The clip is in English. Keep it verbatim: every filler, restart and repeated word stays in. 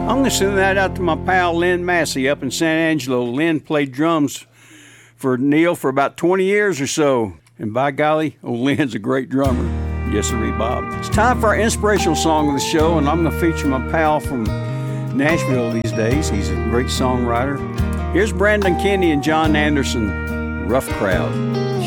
I'm going to send that out to my pal Lynn Massey up in San Angelo. Lynn played drums for Neil for about twenty years or so. And by golly, oh, Lynn's a great drummer. Yes, sir, Bob. It's time for our inspirational song of the show, and I'm going to feature my pal from Nashville these days. He's a great songwriter. Here's Brandon Kenny and John Anderson, Rough Crowd.